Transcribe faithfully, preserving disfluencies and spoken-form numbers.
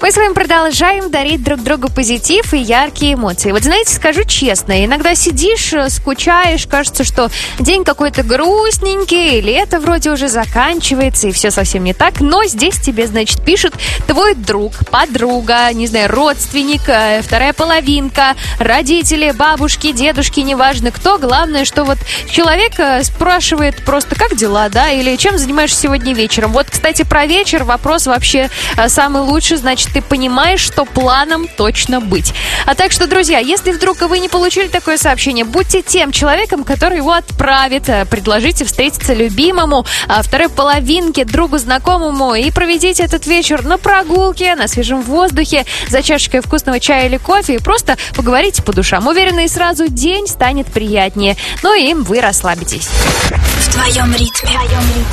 Мы с вами продолжаем дарить друг другу позитив и яркие эмоции. Вот знаете, скажу честно, иногда сидишь, скучаешь, кажется, что день какой-то грустненький, лето вроде уже заканчивается, и все совсем не так. Но здесь тебе, значит, пишет твой друг, подруга, не знаю, родственник, вторая половинка, родители, бабушки, дедушки, неважно кто. Главное, что вот человек спрашивает просто, как дела, да, или чем занимаешься сегодня вечером. Вот, кстати, про вечер вопрос вообще самый лучший, значит, ты понимаешь, что планом точно быть. А так что, друзья, если вдруг вы не получили такое сообщение, будьте тем человеком, который его отправит. Предложите встретиться любимому, второй половинке, другу, знакомому и проведите этот вечер на прогулке, на свежем воздухе, за чашечкой вкусного чая или кофе и просто поговорите по душам. Уверена, и сразу день станет приятнее. Ну и вы расслабитесь. В твоем ритме.